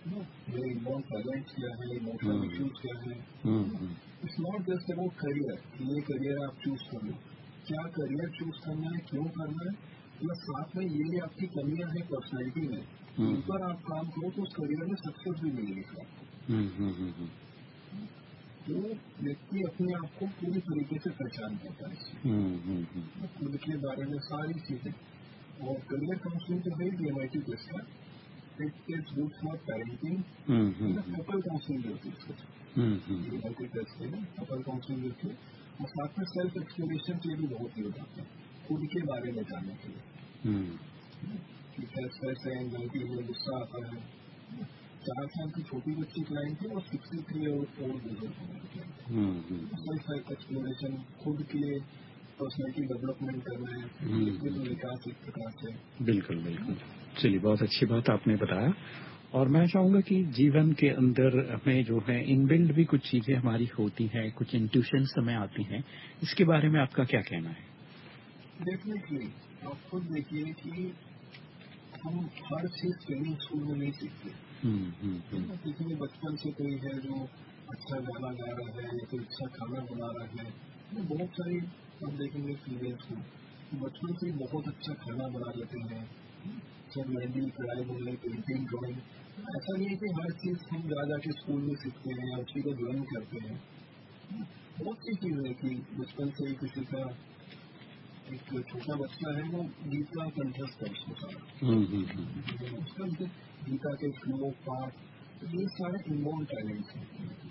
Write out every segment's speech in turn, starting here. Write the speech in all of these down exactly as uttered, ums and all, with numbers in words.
मेरे inborn talents क्या है, इमोशनल हम्म, इश्यूज क्या है। हम्म, it's not just about career, ये करियर आप चूज कर लो, क्या करियर चूज करना है, क्यों करना है, प्लस साथ में ये आपकी कमियां हैं पर्सनैलिटी में, इन हम्म, पर आप काम करो तो उस करियर में सक्सेस भी मिलेगी आपको। हम्म, हम्म, हम्म, तो व्यक्ति अपने आप को पूरी तरीके से पहचान पाता है, हम्म, हम्म, हम्म, खुद के बारे में सारी चीजें। और करियर काउंसलिंग तो है ही एम आई टी टेस्ट का, it is good for parenting, hmm, hmm, couple counselling भी होती है उसको, हम्म, हम्म, एम आई टी टेस्ट के लिए कपल काउंसलिंग भी होती है। और साथ में सेल्फ एक्सप्लोरेशन के लिए भी बहुत यूज आता है, खुद के बारे में जानने के लिए हम्म, कि कैसे कैसे एंग्जाइटी में गुस्सा आता है। चार साल की छोटी बच्ची क्लाइंट है और सिक्सटी थ्री ओल्ड बुजुर्ग है। हम्म, हम्म, सेल्फ एक्सप्लोरेशन, खुद के पर्सनैलिटी डेवलपमेंट करना है, हम्म, व्यक्तित्व विकास एक प्रकार से। बिल्कुल बिल्कुल। चलिए, बहुत अच्छी बात आपने बताया। और मैं चाहूंगा कि जीवन के अंदर हमें जो है इनबिल्ड भी कुछ चीजें हमारी होती हैं, कुछ इंट्यूशंस हमें आती हैं। इसके बारे में आपका क्या कहना है? डेफिनेटली आप खुद देखिए कि हम हर चीज ट्रेनिंग स्कूल में नहीं सीखते। हम्म, हम्म, हम्म, किसी में बचपन से कोई है जो अच्छा गाना गा रहा है या कोई अच्छा खाना बना रहा है, तो बहुत सारी आप देखेंगे फीमेल्स को बचपन से ही बहुत अच्छा खाना बना लेते हैं, सब मेहंदी कढ़ाई बुनाई पेंटिंग ड्राइंग। ऐसा नहीं है कि हर चीज हम जा जाके स्कूल में सीखते हैं या उसी को ज्वाइन करते हैं। बहुत सी चीज है कि बचपन से ही किसी का, एक छोटा बच्चा है वो गीत का कंठस्थ है उसको सारा, हम्म, हम्म, हम्म, उसका जो गीता के श्लोक पाठ, ये सारे इनबॉर्न टैलेंट हैं।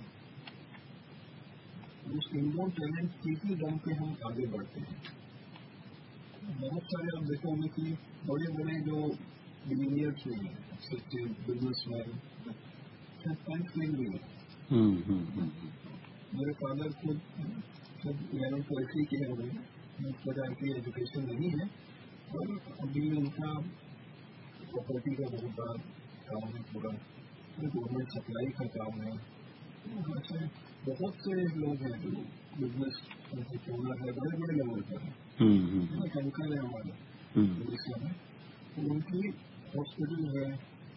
उस इनबॉर्न टैलेंट के ही दम पे हम आगे बढ़ते हैं। बहुत सारे आप देखोगे कि बड़े बड़े जो बिलियनियर्स हुए हैं, सच्चे बिजनेसमैन, थैंक्स भी है। हम्म, हम्म, हम्म, मेरे फादर खुद जब इलेवन ट्वेल्थ किए हुए हैं, उस प्रकार की एजुकेशन नहीं है, और अभी उनका प्रॉपर्टी का बहुत बड़ा काम है, पूरा गवर्नमेंट सप्लाई का काम है। ऐसे बहुत से लोग हैं जो बिजनेस ओनर है, बड़े बड़े लेवल पर है, हम्म, हम्म, कंकर है हमारे हम्म, उड़ीसा में। तो उनकी हॉस्पिटल है,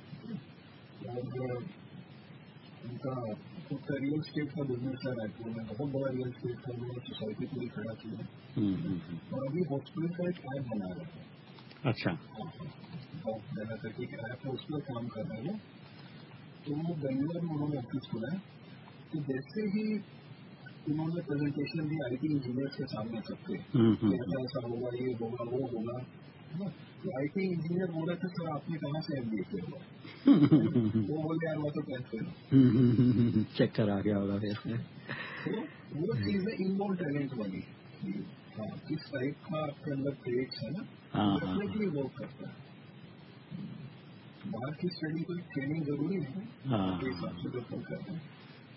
और उनका खुद का रियल स्टेट का बिजनेस है रायपुर में, बहुत बड़ा रियल स्टेट का उन्होंने सोसाइटी पूरी खड़ा की है। हम्म, हम्म, और अभी हॉस्पिटल का एक ऐप बना रहे हैं, अच्छा। देना करके एक ऐप है, उसमें काम कर रहे हैं। तो वो बेंगलोर में उन्होंने ऑफिस खोला है। तो जैसे ही उन्होंने प्रेजेंटेशन दी आईटी इंजीनियर्स के सामने सबके, हम्म, कि हम्म, ऐसा ऐसा होगा, ये होगा वो होगा, है ना। तो आईटी इंजीनियर बोल रहे थे सर आपने कहाँ से एमबीए किया हुआ है ना? वो बोले यार मैं तो कैसे हूँ। हम्म, चक्कर आ गया होगा फिर। तो वो चीज है इनबॉर्न टैलेंट वाली, कि हाँ किस टाइप का आपके अंदर ट्रेड्स है ना, हाँ, वो हाँ, हाँ, डेफिनेटली वर्क करता है। बाहर की स्टडी कोई ट्रेनिंग जरूरी है हाँ, आपके हाँ, हिसाब से बिल्कुल करते हैं।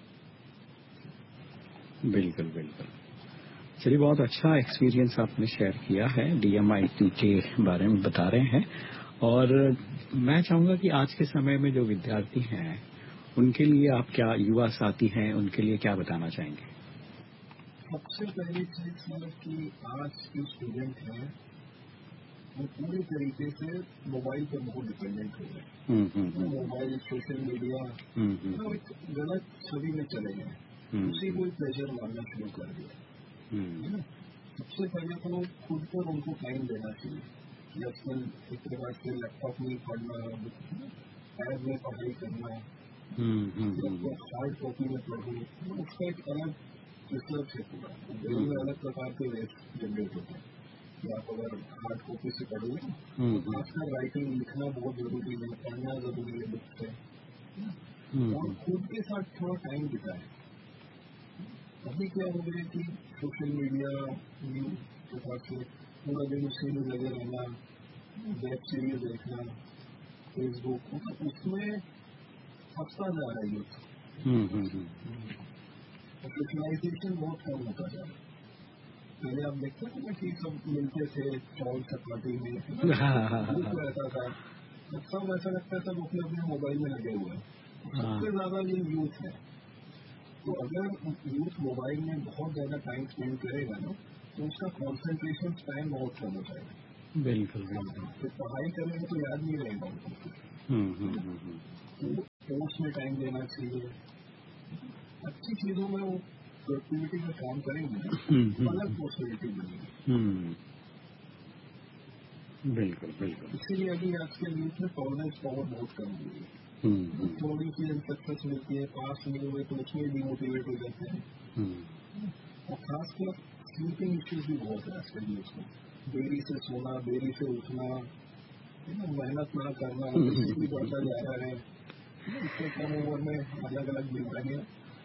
बिल्कुल बिल्कुल। चलिए, बहुत अच्छा एक्सपीरियंस आपने शेयर किया है, डीएमआईटी के बारे में बता रहे हैं। और मैं चाहूंगा कि आज के समय में जो विद्यार्थी हैं उनके लिए आप क्या, युवा साथी हैं, उनके लिए क्या बताना चाहेंगे? सबसे पहली चीज है कि आज जो स्टूडेंट हैं वो पूरी तरीके से मोबाइल पर बहुत डिपेंडेंट हो गए। हम्म, हम्म, हम्म, मोबाइल सोशल मीडिया हम्म, हम्म, और एक गलत छवि में चले गए, हम्म, उसी को प्लेजर मानना शुरू कर दिया, हम्म, है ना। सबसे पहले तो खुद पर उनको टाइम देना चाहिए कि आजकल एक प्रकार से लैपटॉप में पढ़ना, टैब में पढ़ाई करना, हम्म, हम्म, हम्म, लैपटॉप हार्ड कॉपी में पढ़ो, उसका एक अलग रिसर्च है पूरा, ब्रेन में हम्म, अलग प्रकार के वेस्ट जनरेट होते हैं। कि आप अगर हार्ड कॉपी से पढ़ोगे हम्म, तो खासकर राइटिंग लिखना बहुत जरूरी है, पढ़ना जरूरी है बुक से, हम्म, और हम्म, खुद के साथ थोड़ा टाइम बिताए। अभी क्या हो गया कि सोशल मीडिया न्यूज के साथ से पूरा दिन उसी में लगे रहना, वेब सीरीज देखना, फेसबुक, मतलब उसमें फंसता जा रहा है यूथ। हम्म, हम्म, सोशलाइजेशन बहुत कम होता जा रहा है। पहले आप देखते थे ना कि सब मिलते थे चौल चपाटी में, है ना, हाँ, हाँ, हाँ, ग्रुप हाँ, रहता था। अब सब ऐसा लगता है सब अपने अपने मोबाइल में लगे हुए हैं। तो हाँ, सबसे ज्यादा ये यूथ है। तो अगर यूथ मोबाइल में बहुत ज्यादा टाइम स्पेंड करेगा ना, तो उसका कॉन्सेंट्रेशन स्पैन बहुत कम हो जाएगा। बिल्कुल हाँ, बिल्कुल। तो पढ़ाई करेंगे तो याद नहीं रहेगा उनको। हम्म, हम्म, हम्म, हम्म, तो स्पोर्ट्स में टाइम देना चाहिए, अच्छी चीजों में वो प्रोडक्टिविटी में काम करेंगे तो अलग पर्सनैलिटी बनेगी। बिल्कुल बिल्कुल। इसीलिए अभी आज के यूथ में टॉलरेंस पावर बहुत कम हुई है। थोड़ी सी सक्सेस मिलती है, पास नहीं हुए तो उसमें डिमोटिवेट हो जाते हैं। और खासकर स्लीपिंग इश्यूज भी बहुत है आज के यूथ को, देरी से सोना, देरी से उठना, मेहनत ना करना, भी बढ़ता जा रहा है। इससे कम उम्र में अलग अलग बीमारियां।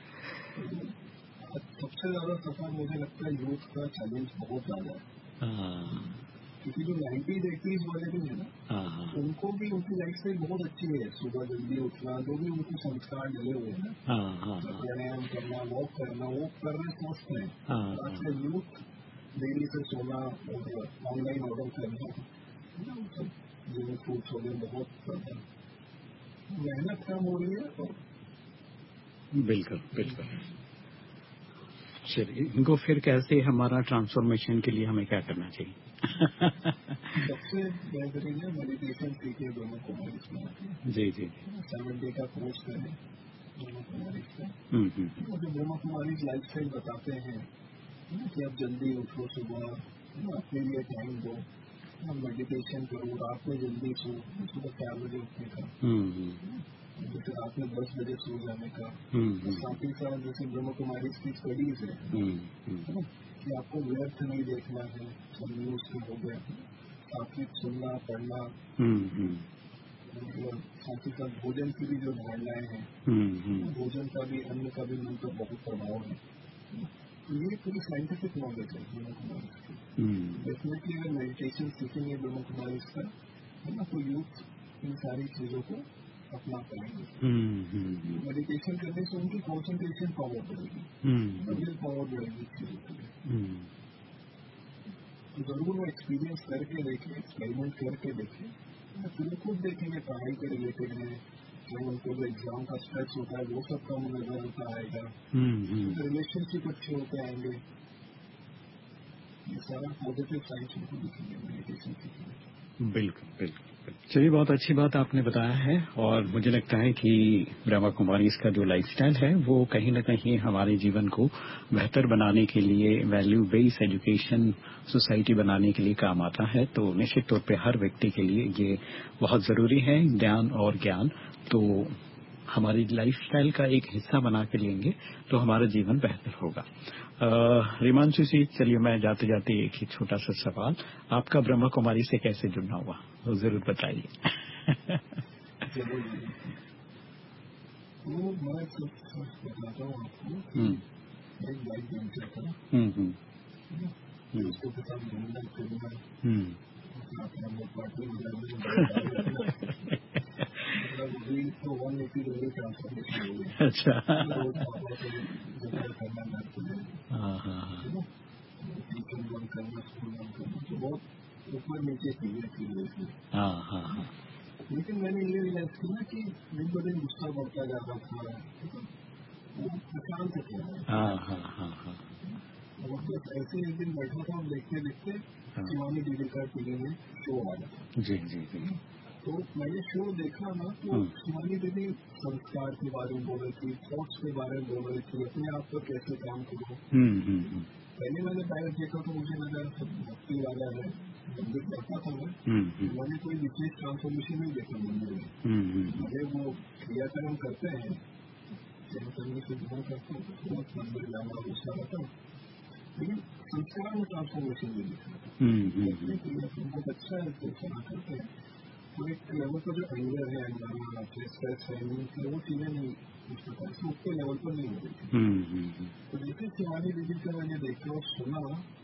सबसे ज्यादा सफर मुझे लगता है यूथ का चैलेंज बहुत ज्यादा है, क्योंकि जो नाइन्टीज एटीज वाले भी है ना, उनको भी उनकी लाइफ स्टाइल बहुत अच्छी है, सुबह जल्दी उठना, जो भी उनको संस्कार मिले हुए हैं, प्राणायाम करना, वॉक करना, वो कर रहे स्वस्थ है। आज का यूथ देरी से सोना और ऑनलाइन ऑर्डर करना, जंक फूड्स हो गए, बहुत मेहनत कम हो रही है। तो बिल्कुल बिल्कुल। चलिए, इनको फिर कैसे हमारा ट्रांसफॉर्मेशन के लिए हमें क्या करना चाहिए? सबसे बेहतरीन है मेडिटेशन सीखे ब्रह्म कुमारी से। जी जी। सेवन डे का कोर्स करें ब्रह्म कुमारी से। जो ब्रह्म कुमारी लाइफ स्टाइल बताते हैं कि आप जल्दी उठो, सुबह अपने लिए टाइम दो, मेडिटेशन करो, रात में जल्दी सो, सुबह चार बजे उठने का, जैसे रात में दस बजे सो जाने का। साथ ही साथ जैसे ब्रह्म कुमारी की स्टडीज है कि आपको व्यर्थ नहीं देखना है, सब न्यूज का हो गया, साथ ही सुनना, पढ़ना, और साथ ही साथ भोजन की भी जो धारणाएं हैं, भोजन का भी, अन्न का भी मन पर बहुत प्रभाव है। ये पूरी साइंटिफिक नॉलेज है ब्रह्म कुमारी की। डेफिनेटली अगर मेडिटेशन सीखेंगे ब्रह्म कुमारी का है ना, तो यूथ इन सारी चीजों को अपना पाएंगे। मेडिटेशन करने से उनकी कॉन्सेंट्रेशन पावर बढ़ेगी, विल पावर बढ़ेगी चीजों के लिए। तो जरूर वो एक्सपीरियंस करके देखें, एक्सपेरिमेंट करके देखें, फिर खुद देखेंगे पढ़ाई के रिलेटेड है, तो उनको जो एग्जाम का स्ट्रेस होता है वो सब कम नजर होता आएगा, रिलेशनशिप अच्छे होते आएंगे, ये सारा पॉजिटिव साइंस उनको दिखेंगे मेडिटेशन सीखेंगे। बिल्कुल बिल्कुल। चलिए, बहुत अच्छी बात आपने बताया है, और मुझे लगता है कि ब्रह्मा कुमारी इसका जो लाइफस्टाइल है वो कहीं न कहीं हमारे जीवन को बेहतर बनाने के लिए, वैल्यू बेस्ड एजुकेशन सोसाइटी बनाने के लिए काम आता है। तो निश्चित तौर पे हर व्यक्ति के लिए ये बहुत जरूरी है, ध्यान और ज्ञान। तो हमारी लाइफस्टाइल का एक हिस्सा बना के लेंगे तो हमारा जीवन बेहतर होगा। रिमांशु जी, चलिए मैं जाते जाते एक ही छोटा सा सवाल, आपका ब्रह्मा कुमारी से कैसे जुड़ना हुआ तो जरूर बताइए। जरूर जरूर। तो मैं बताता हूँ आपको, एक बाइक बेंचर था, उसको के साथ घूमना फिरना, पार्टी मतलब अभी तो वन एटी डिग्री ट्रांसफॉर्मेशन हो गई। अच्छा। रोज पापा को जगह करना घर पे, ट्यूशन बंद करना, स्कूल बंद करना, तो बहुत ऊपर नीचे चीजें थी इसमें। लेकिन मैंने ये रियलाइज किया कि दिन ब दिन गुस्सा बढ़ता जा रहा था, वो अशांत था। और बस ऐसे एक दिन बैठा था और देखते देखते शिवानी दीदी का टीवी में शो आया। जी जी जी। तो मैंने शो देखा ना, तो शिवानी दीदी संस्कार के बारे में बोल रही थी, थॉट्स के बारे में बोल रही थी, अपने आप पर कैसे काम करो। पहले मैंने डायरेक्ट देखा तो मुझे लगा सब भक्ति वाला है, मंदिर करता था मैं, मैंने कोई विशेष ट्रांसफॉर्मेशन नहीं देखा मंदिर में। अरे वो क्रियाकर्म करते हैं, करने से ध्यान करते हैं, बहुत मंदिर जाना वो सारा था, लेकिन संस्कार में ट्रांसफॉर्मेशन नहीं दिखा। बहुत अच्छा है, चर्चा करते हैं, तो एक लेवल पर जो एंगर है, स्ट्रेस है, वो चीजें नहीं, उस प्रकार से उसके लेवल पर नहीं हो रही थी। तो जैसे शिवानी दीदी का मैंने देखा और सुना,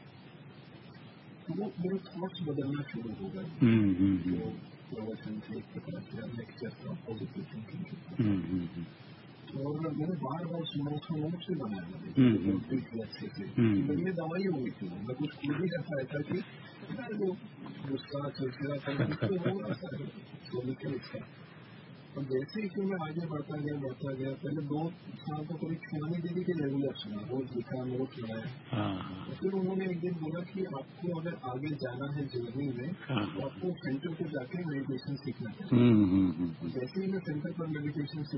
तो वो मेरे थॉट्स बदलना शुरू हो गए। तो प्रवचन से एक प्रकार से लेक्चर का पॉजिटिव थिंकिंग, और मैंने बार बार सुना, उसका नोट्स भी बनाया अच्छे से। मेरी ये दवाई हो गई थी, मैं कुछ खुद ही कर पाया था कि वो गुस्सा चिड़चिड़ा तो हो रहा था। तो जैसे ही कि मैं आगे बढ़ता गया बढ़ता गया पहले दो साल तो करीब शिवानी दीदी के रेगुलर सुना, रोज लिखा, नोट बनाया। तो फिर उन्होंने एक दिन बोला कि आपको अगर आगे जाना है जर्नी में, तो आपको सेंटर पे जाके मेडिटेशन सीखना चाहिए। जैसे ही मैं सेंटर पर मेडिटेशन